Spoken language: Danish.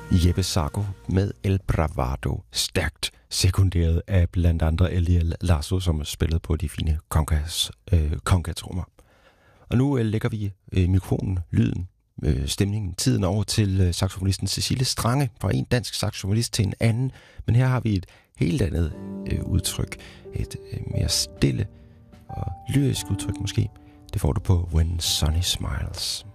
Jeppe Sarko med El Bravado, stærkt sekunderet af blandt andre Eliel Lasso, som har spillet på de fine conga-trommer. Og nu lægger vi mikrofonen, lyden, stemningen, tiden over til saxofonisten Cecilie Strange, fra en dansk saxofonist til en anden. Men her har vi et helt andet udtryk, et mere stille og lyrisk udtryk måske. Det får du på When Sunny Smiles.